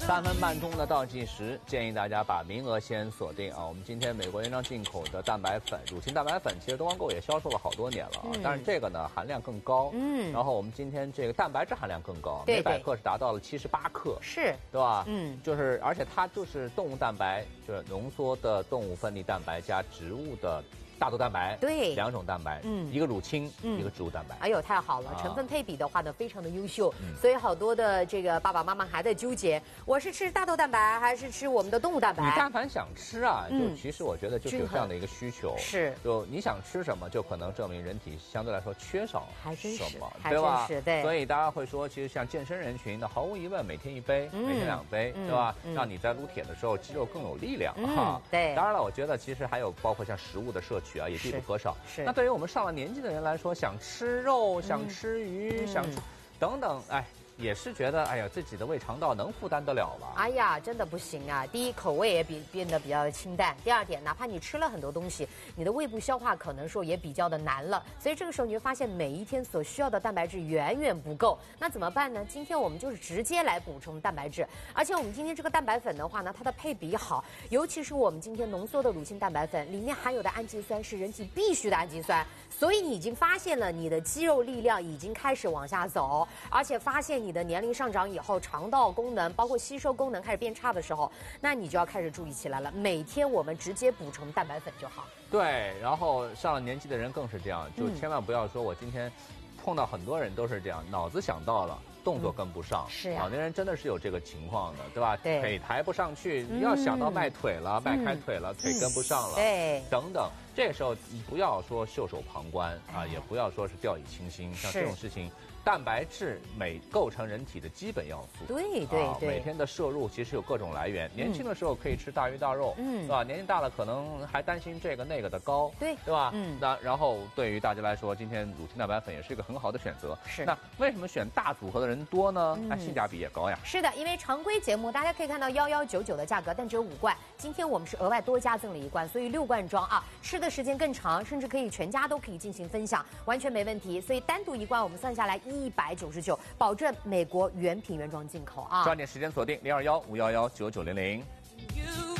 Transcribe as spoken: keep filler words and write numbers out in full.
三分半钟的倒计时，建议大家把名额先锁定啊！我们今天美国原装进口的蛋白粉，乳清蛋白粉，其实东方购也销售了好多年了啊，嗯、但是这个呢含量更高，嗯，然后我们今天这个蛋白质含量更高，每百克是达到了七十八克， 是， 对吧？ 嗯， 就是而且它就是动物蛋白，就是浓缩的动物分泌蛋白加植物的。大豆蛋白对， 两种蛋白，嗯，一个乳清，嗯，一个植物蛋白。 哎呦，太好了，成分配比的话呢，非常的优秀，嗯、所以好多的这个爸爸妈妈还在纠结，我是吃大豆蛋白还是吃我们的动物蛋白？ 你但凡想吃啊，就其实我觉得就是有这样的一个需求， 是， 就你想吃什么，就可能证明人体相对来说缺少还真是什么， 对吧？对， 所以大家会说，其实像健身人群，那毫无疑问每天一杯，嗯、每天两杯，嗯、对吧？嗯、让你在撸铁的时候肌肉更有力量哈。 嗯、对， 当然了，我觉得其实还有包括像食物的摄取啊，也必不可少。 是， 那对于我们上了年纪的人来说，想吃肉、想吃鱼、嗯、想吃等等，哎。也是觉得，哎呀，自己的胃肠道能负担得了吧？ 哎呀，真的不行啊！第一，口味也比变得比较的清淡；第二点，哪怕你吃了很多东西，你的胃部消化可能说也比较的难了。所以这个时候你会发现，每一天所需要的蛋白质远远不够。那怎么办呢？今天我们就是直接来补充蛋白质，而且我们今天这个蛋白粉的话呢，它的配比好，尤其是我们今天浓缩的乳清蛋白粉里面含有的氨基酸是人体必需的氨基酸，所以你已经发现了你的肌肉力量已经开始往下走，而且发现你的年龄上涨以后，肠道功能包括吸收功能开始变差的时候，那你就要开始注意起来了。每天我们直接补充蛋白粉就好。 对，然后上了年纪的人更是这样，就千万不要说我今天碰到很多人都是这样，脑子想到了。动作跟不上， 嗯、是啊， 老年人真的是有这个情况的，对吧？ 对， 腿抬不上去，你要想到迈腿了、嗯、迈开腿了，腿跟不上了， 嗯、对， 等等。这个时候你不要说袖手旁观啊，也不要说是掉以轻心，像这种事情，蛋白质每构成人体的基本要素。 对对对， 每天的摄入其实有各种来源。年轻的时候可以吃大鱼大肉，嗯，是吧？年纪大了可能还担心这个那个的高， 对， 对吧？ 嗯， 那然后对于大家来说，今天乳清蛋白粉也是一个很好的选择。 是。 那为什么选大组合的人多呢？那、嗯、性价比也高呀。 是的，因为常规节目大家可以看到幺幺九九的价格，但只有五罐。今天我们是额外多加赠了一罐，所以六罐装啊，吃的时间更长，甚至可以全家都可以进行分享，完全没问题。所以单独一罐我们算下来一百九十九，保证美国原品原装进口啊。 抓紧时间锁定零二幺五幺幺九九零零。